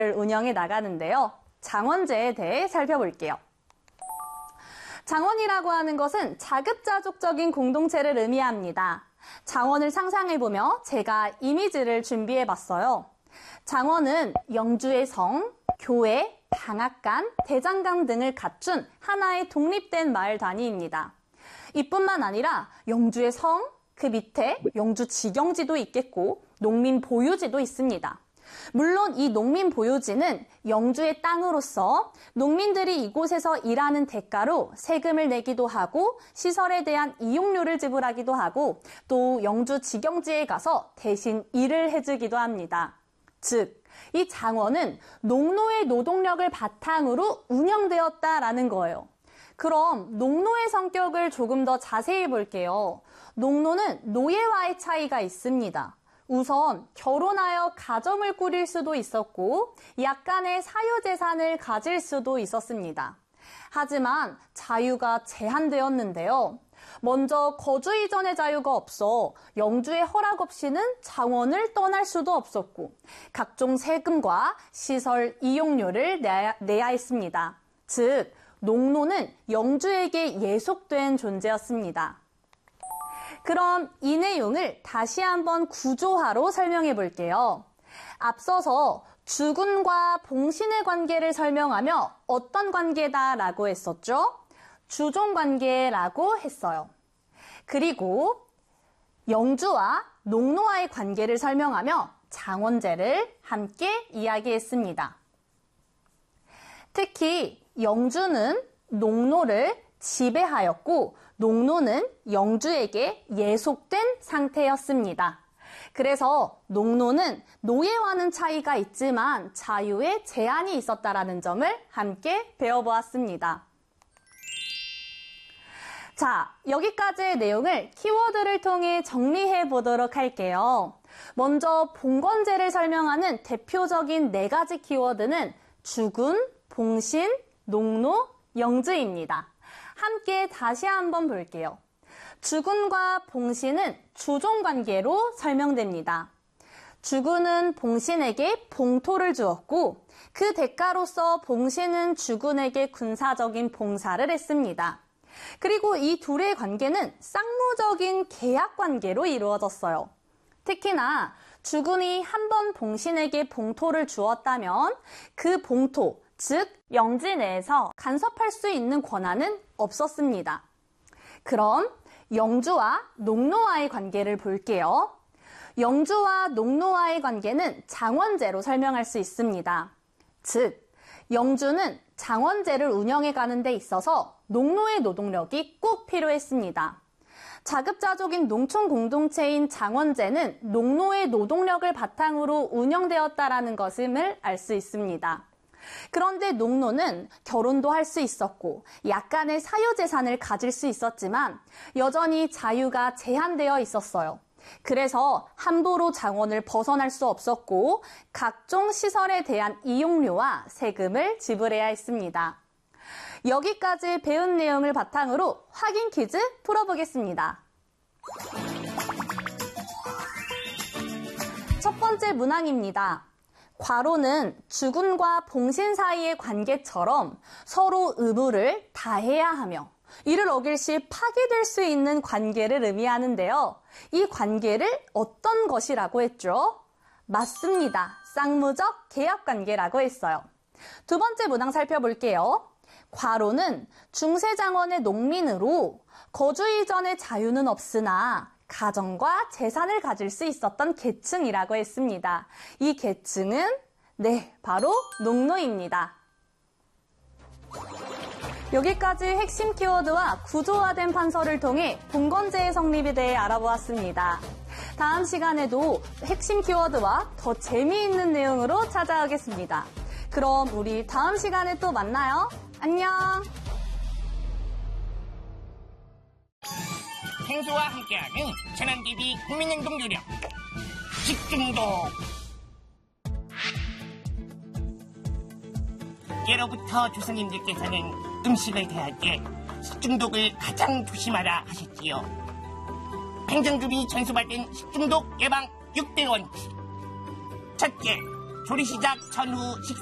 운영해 나가는데요. 장원제에 대해 살펴볼게요. 장원이라고 하는 것은 자급자족적인 공동체를 의미합니다. 장원을 상상해보며 제가 이미지를 준비해봤어요. 장원은 영주의 성, 교회, 방앗간, 대장간 등을 갖춘 하나의 독립된 마을 단위입니다. 이뿐만 아니라 영주의 성, 그 밑에 영주 직영지도 있겠고 농민 보유지도 있습니다. 물론 이 농민 보유지는 영주의 땅으로서 농민들이 이곳에서 일하는 대가로 세금을 내기도 하고 시설에 대한 이용료를 지불하기도 하고 또 영주 직영지에 가서 대신 일을 해주기도 합니다. 즉, 이 장원은 농노의 노동력을 바탕으로 운영되었다라는 거예요. 그럼 농노의 성격을 조금 더 자세히 볼게요. 농노는 노예와의 차이가 있습니다. 우선 결혼하여 가정을 꾸릴 수도 있었고 약간의 사유재산을 가질 수도 있었습니다. 하지만 자유가 제한되었는데요. 먼저 거주 이전의 자유가 없어 영주의 허락 없이는 장원을 떠날 수도 없었고 각종 세금과 시설 이용료를 내야 했습니다. 즉, 농노는 영주에게 예속된 존재였습니다. 그럼 이 내용을 다시 한번 구조화로 설명해 볼게요. 앞서서 주군과 봉신의 관계를 설명하며 어떤 관계다라고 했었죠? 주종관계라고 했어요. 그리고 영주와 농노와의 관계를 설명하며 장원제를 함께 이야기했습니다. 특히 영주는 농노를 지배하였고 농노는 영주에게 예속된 상태였습니다. 그래서 농노는 노예와는 차이가 있지만 자유에 제한이 있었다라는 점을 함께 배워보았습니다. 자, 여기까지의 내용을 키워드를 통해 정리해 보도록 할게요. 먼저 봉건제를 설명하는 대표적인 4가지 키워드는 주군, 봉신, 농노, 영주입니다. 함께 다시 한번 볼게요. 주군과 봉신은 주종관계로 설명됩니다. 주군은 봉신에게 봉토를 주었고 그 대가로서 봉신은 주군에게 군사적인 봉사를 했습니다. 그리고 이 둘의 관계는 쌍무적인 계약 관계로 이루어졌어요. 특히나 주군이 한 번 봉신에게 봉토를 주었다면 그 봉토, 즉 영지 내에서 간섭할 수 있는 권한은 없었습니다. 그럼 영주와 농노와의 관계를 볼게요. 영주와 농노와의 관계는 장원제로 설명할 수 있습니다. 즉, 영주는 장원제를 운영해 가는 데 있어서 농노의 노동력이 꼭 필요했습니다. 자급자족인 농촌 공동체인 장원제는 농노의 노동력을 바탕으로 운영되었다라는 것을 알 수 있습니다. 그런데 농노는 결혼도 할 수 있었고 약간의 사유재산을 가질 수 있었지만 여전히 자유가 제한되어 있었어요. 그래서 함부로 장원을 벗어날 수 없었고 각종 시설에 대한 이용료와 세금을 지불해야 했습니다. 여기까지 배운 내용을 바탕으로 확인 퀴즈 풀어보겠습니다. 첫 번째 문항입니다. 과로는 주군과 봉신 사이의 관계처럼 서로 의무를 다해야 하며 이를 어길 시 파기될 수 있는 관계를 의미하는데요. 이 관계를 어떤 것이라고 했죠? 맞습니다. 쌍무적 계약관계라고 했어요. 두 번째 문항 살펴볼게요. 과로는 중세장원의 농민으로 거주 이전의 자유는 없으나 가정과 재산을 가질 수 있었던 계층이라고 했습니다. 이 계층은 바로 농노입니다. 여기까지 핵심 키워드와 구조화된 판서를 통해 봉건제의 성립에 대해 알아보았습니다. 다음 시간에도 핵심 키워드와 더 재미있는 내용으로 찾아오겠습니다. 그럼 우리 다음 시간에 또 만나요. 안녕! 생수와 함께하는 천안TV 국민행동 요령 식중독. 예로부터 조상님들께서는 음식을 대할 때 식중독을 가장 조심하라 하셨지요. 행정주비 전수받은 식중독 예방 6대 원칙. 첫째, 조리 시작 전후